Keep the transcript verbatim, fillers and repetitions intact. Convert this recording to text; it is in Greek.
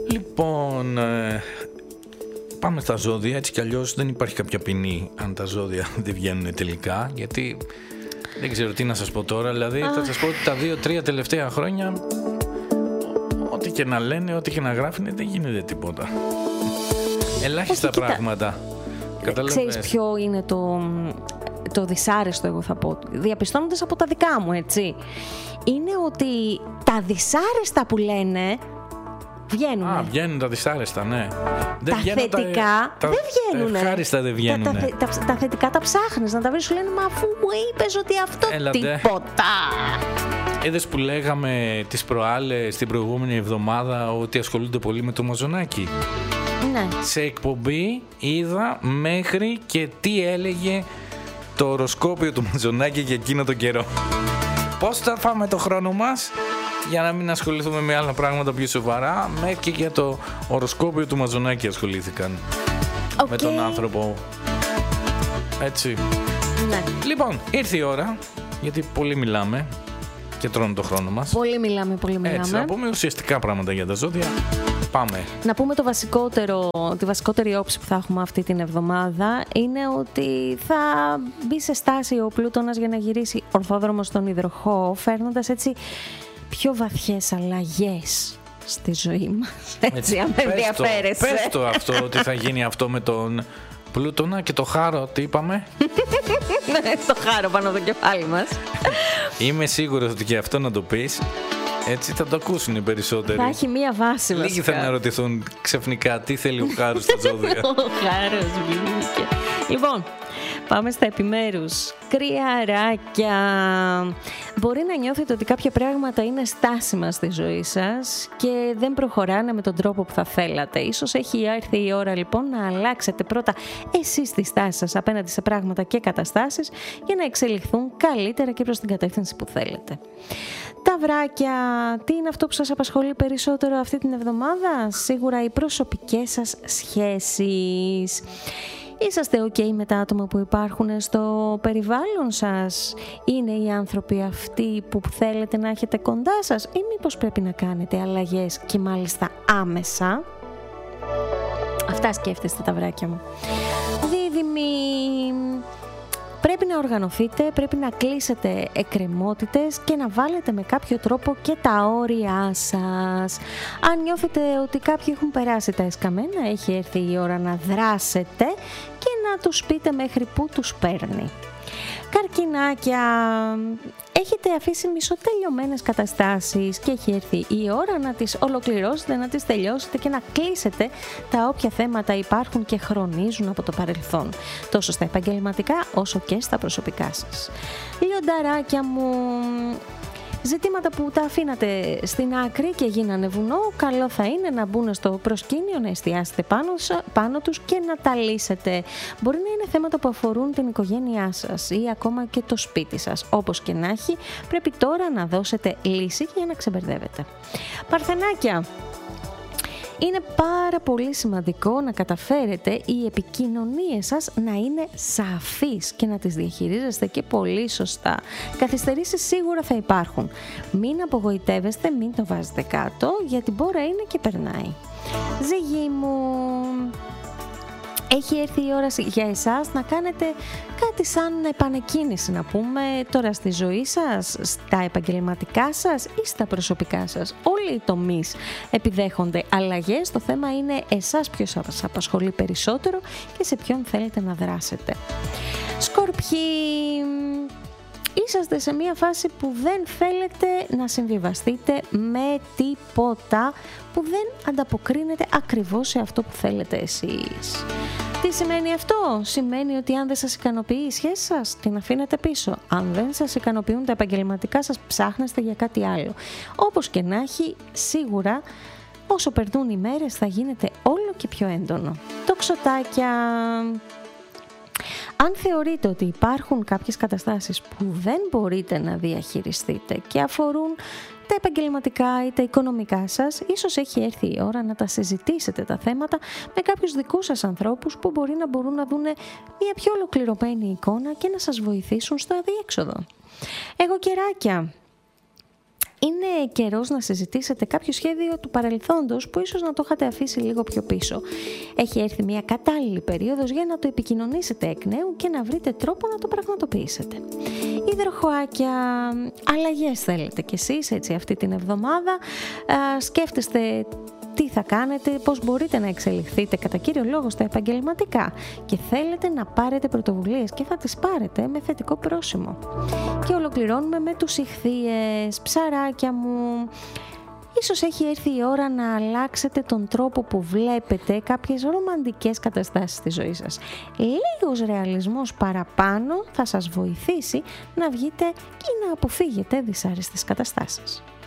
Λοιπόν, ε, πάμε στα ζώδια. Έτσι κι αλλιώς δεν υπάρχει κάποια ποινή αν τα ζώδια δεν βγαίνουν τελικά, γιατί δεν ξέρω τι να σας πω τώρα. Δηλαδή θα σας πω ότι τα δύο-τρία τελευταία χρόνια, ό,τι και να λένε, ό,τι και να γράφουν, δεν γίνεται τίποτα. Ελάχιστα Όχι, πράγματα. Ξέρεις ποιο είναι το, το δυσάρεστο, εγώ θα πω, διαπιστώνοντας από τα δικά μου, έτσι, είναι ότι τα δυσάρεστα που λένε βγαίνουν. Α, βγαίνουν τα δυσάρεστα, ναι. Τα δεν θετικά τα, δεν βγαίνουν. Τα ευχάριστα δεν βγαίνουν. Τα, τα, τα, τα θετικά τα ψάχνεις να τα βρεις, σου λένε, μα αφού μου είπες ότι αυτό. Έλατε. Τίποτα. Είδες που λέγαμε τις προάλλες, την προηγούμενη εβδομάδα, ότι ασχολούνται πολύ με το μαζονάκι. Ναι. Σε εκπομπή είδα μέχρι και τι έλεγε το οροσκόπιο του μαζονάκι για εκείνο τον καιρό. Πώς θα φάμε το χρόνο μας για να μην ασχοληθούμε με άλλα πράγματα πιο σοβαρά, μέχρι και για το οροσκόπιο του μαζονάκι ασχολήθηκαν. Okay. Με τον άνθρωπο. Έτσι. Ναι. Λοιπόν, ήρθε η ώρα, γιατί πολύ μιλάμε και τρώνε το χρόνο μας. Πολύ μιλάμε, πολύ μιλάμε. Έτσι, να πούμε ουσιαστικά πράγματα για τα ζώδια. Πάμε. Να πούμε το βασικότερο, τη βασικότερη όψη που θα έχουμε αυτή την εβδομάδα είναι ότι θα μπει σε στάση ο Πλούτονας για να γυρίσει ορθόδρομο στον υδροχόο, φέρνοντας έτσι πιο βαθιές αλλαγές στη ζωή μας. Έτσι, έτσι αν με ενδιαφέρεσαι. Πες το αυτό, ότι θα γίνει αυτό με τον Πλούτονα και το χάρο, τι είπαμε? Ναι, το χάρο πάνω το κεφάλι μας. Είμαι σίγουρος ότι και αυτό να το πεις, έτσι θα το ακούσουν οι περισσότεροι. Θα έχει μία βάση βασικά. Λίγοι θα να ρωτηθούν ξαφνικά τι θέλει ο χάρος στα ζώδια. Ο χάρος βγήκε. Λοιπόν, πάμε στα επιμέρους. Κρυαράκια. Μπορεί να νιώθετε ότι κάποια πράγματα είναι στάσιμα στη ζωή σας και δεν προχωράνε με τον τρόπο που θα θέλατε. Ίσως έχει έρθει η ώρα λοιπόν να αλλάξετε πρώτα εσείς τη στάση σας απέναντι σε πράγματα και καταστάσεις για να εξελιχθούν καλύτερα και προς την κατεύθυνση που θέλετε. Ταυράκια, τι είναι αυτό που σας απασχολεί περισσότερο αυτή την εβδομάδα? Σίγουρα οι προσωπικές σας σχέσεις. Είσαστε ok με τα άτομα που υπάρχουν στο περιβάλλον σας? Είναι οι άνθρωποι αυτοί που θέλετε να έχετε κοντά σας ή μήπως πρέπει να κάνετε αλλαγές και μάλιστα άμεσα? Αυτά σκέφτεστε, ταυράκια μου. Δίδυμοι, πρέπει να οργανωθείτε, πρέπει να κλείσετε εκκρεμότητες και να βάλετε με κάποιο τρόπο και τα όρια σας. Αν νιώθετε ότι κάποιοι έχουν περάσει τα εσκαμμένα, έχει έρθει η ώρα να δράσετε και να τους πείτε μέχρι που τους παίρνει. Καρκινάκια, έχετε αφήσει μισοτελειωμένες καταστάσεις και έχει έρθει η ώρα να τις ολοκληρώσετε, να τις τελειώσετε και να κλείσετε τα όποια θέματα υπάρχουν και χρονίζουν από το παρελθόν, τόσο στα επαγγελματικά όσο και στα προσωπικά σας. Λιονταράκια μου, ζητήματα που τα αφήνατε στην άκρη και γίνανε βουνό, καλό θα είναι να μπουν στο προσκήνιο, να εστιάσετε πάνω, πάνω τους και να τα λύσετε. Μπορεί να είναι θέματα που αφορούν την οικογένειά σας ή ακόμα και το σπίτι σας. Όπως και να έχει, πρέπει τώρα να δώσετε λύση για να ξεμπερδεύετε. Παρθενάκια, είναι πάρα πολύ σημαντικό να καταφέρετε οι επικοινωνίες σας να είναι σαφείς και να τις διαχειρίζεστε και πολύ σωστά. Καθυστερήσεις σίγουρα θα υπάρχουν. Μην απογοητεύεστε, μην το βάζετε κάτω, γιατί μπορεί είναι και περνάει. Ζυγή μου, έχει έρθει η ώρα για εσάς να κάνετε κάτι σαν επανεκκίνηση, να πούμε, τώρα στη ζωή σας, στα επαγγελματικά σας ή στα προσωπικά σας. Όλοι οι τομείς επιδέχονται αλλαγές, το θέμα είναι εσάς ποιος σας απασχολεί περισσότερο και σε ποιον θέλετε να δράσετε. Σκορπιοί, είσαστε σε μια φάση που δεν θέλετε να συμβιβαστείτε με τίποτα που δεν ανταποκρίνεται ακριβώς σε αυτό που θέλετε εσείς. Τι σημαίνει αυτό? Σημαίνει ότι αν δεν σας ικανοποιεί η σχέση σας, την αφήνετε πίσω. Αν δεν σας ικανοποιούν τα επαγγελματικά σας, ψάχνεστε για κάτι άλλο. Όπως και να έχει, σίγουρα όσο περνούν οι μέρες θα γίνεται όλο και πιο έντονο. Τοξοτάκια, αν θεωρείτε ότι υπάρχουν κάποιες καταστάσεις που δεν μπορείτε να διαχειριστείτε και αφορούν τα επαγγελματικά ή τα οικονομικά σας, ίσως έχει έρθει η ώρα να τα συζητήσετε τα θέματα με κάποιους δικούς σας ανθρώπους που μπορεί να μπορούν να δουν μια πιο ολοκληρωμένη εικόνα και να σας βοηθήσουν στο αδιέξοδο. Εγώ καιράκια, Είναι καιρός να συζητήσετε κάποιο σχέδιο του παρελθόντος που ίσως να το είχατε αφήσει λίγο πιο πίσω. Έχει έρθει μια κατάλληλη περίοδος για να το επικοινωνήσετε εκ νέου και να βρείτε τρόπο να το πραγματοποιήσετε. Υδροχοάκια, αλλαγές θέλετε κι εσείς έτσι αυτή την εβδομάδα. Α, σκέφτεστε τι θα κάνετε, πώς μπορείτε να εξελιχθείτε κατά κύριο λόγο στα επαγγελματικά και θέλετε να πάρετε πρωτοβουλίες και θα τις πάρετε με θετικό πρόσημο. Και ολοκληρώνουμε με τους Ιχθύες, ψαράκια μου. Ίσως έχει έρθει η ώρα να αλλάξετε τον τρόπο που βλέπετε κάποιες ρομαντικές καταστάσεις στη ζωή σας. Λίγος ρεαλισμός παραπάνω θα σας βοηθήσει να βγείτε και να αποφύγετε δυσάρεστες καταστάσεις.